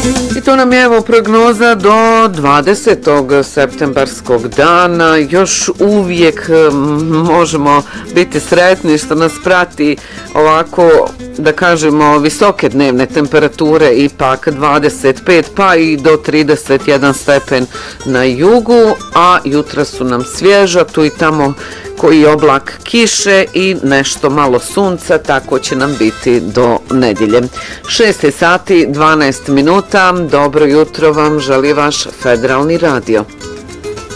I to nam je evo prognoza do 20. septembarskog dana. Još uvijek možemo biti sretni što nas prati ovako, da kažemo, visoke dnevne temperature, ipak 25 pa i do 31 stepen na jugu, a jutra su nam svježa, tu i tamo koji oblak kiše i nešto malo sunca, tako će nam biti do nedjelje. 6 sati 12 minuta, dobro jutro vam želi vaš Federalni radio.